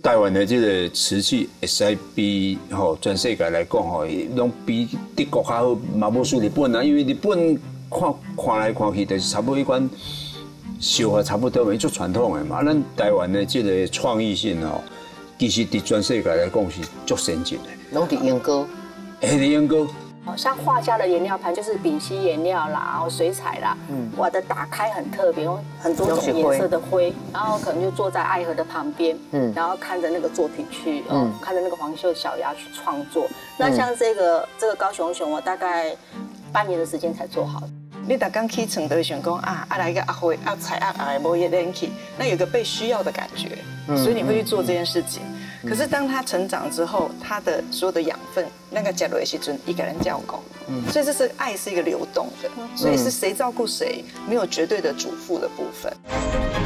台湾的这个瓷器，会使比全世界来讲拢比德国较好，嘛无输日本啊，因为日本看来看去，就是差不多一款烧啊差不多，伊足传统的嘛。咱台湾的这个创意性其实伫全世界来讲是足先进的。 拢伫英国， 伫英国。 像画家的颜料盘就是丙烯颜料啦，然后水彩啦，我的打开很特别，用很多种颜色的灰，然后可能就坐在爱河的旁边，然后看着那个作品去，看着那个黄袖小鸭去创作。那像这个高雄熊，我大概半年的时间才做好。 你逐工起床都想讲来个花彩来无热冷气，那有个被需要的感觉，所以你会去做这件事情。可是当他成长之后，他的所有的养分，那个加落的时阵，一个人照顾，所以这是爱是一个流动的，所以是谁照顾谁，没有绝对的主妇的部分。